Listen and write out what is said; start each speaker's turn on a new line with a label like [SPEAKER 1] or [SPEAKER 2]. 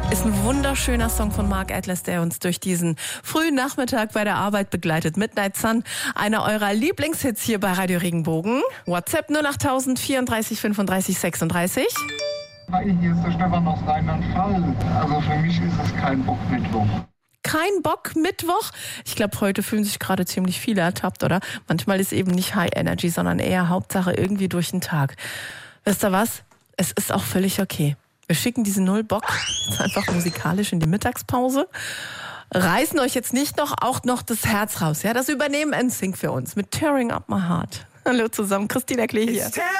[SPEAKER 1] Ist ein wunderschöner Song von Mark Atlas, der uns durch diesen frühen Nachmittag bei der Arbeit begleitet. Midnight Sun, einer eurer Lieblingshits hier bei Radio Regenbogen. WhatsApp 08000 34 35 36.
[SPEAKER 2] Hi, hier ist der Stefan aus Rheinland-Pfalz. Also für mich ist es kein Bock-Mittwoch.
[SPEAKER 1] Kein Bock Mittwoch. Ich glaube, heute fühlen sich gerade ziemlich viele ertappt, oder? Manchmal ist eben nicht High Energy, sondern eher Hauptsache irgendwie durch den Tag. Wisst ihr was? Es ist auch völlig okay. Wir schicken diese Null-Bock jetzt einfach musikalisch in die Mittagspause. Reißen euch jetzt nicht auch noch das Herz raus. Ja, das übernehmen NSYNC für uns mit Tearing Up My Heart. Hallo zusammen, Christina Klee hier.